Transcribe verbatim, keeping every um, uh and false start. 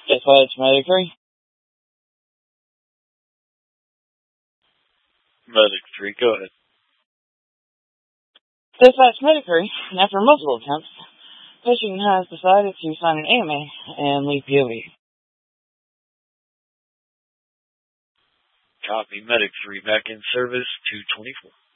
Dispatch Medic three. Medic three, go ahead. Dispatch Medic three, and after multiple attempts, patient has decided to sign an A M A and leave P O V. Copy. Medic three, back in service, two twenty-four.